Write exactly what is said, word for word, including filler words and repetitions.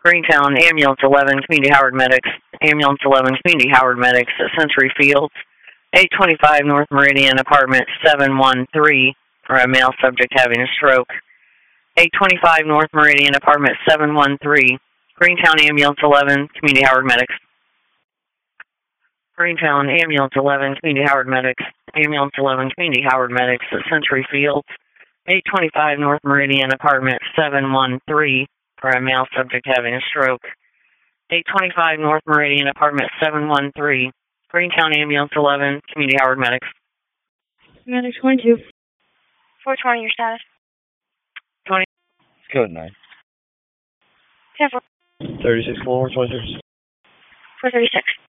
Greentown, Ambulance eleven, Community Howard Medics. Ambulance eleven, Community Howard Medics at Century Fields. eight twenty-five North Meridian, apartment seven one three, for a male subject having a stroke. eight twenty-five North Meridian, apartment seven one three, Greentown, Ambulance eleven, Community Howard Medics. Greentown, Ambulance eleven, Community Howard Medics. Ambulance eleven, Community Howard Medics at Century Fields. eight twenty-five North Meridian, apartment seven one three, for a male subject having a stroke. eight twenty-five North Meridian, apartment seven one three, Greentown, Ambulance eleven, Community Howard Medics. Medics twenty-two. four twenty, your status. twenty. Code nine. ten four. thirty-six four twenty-six. four thirty-six.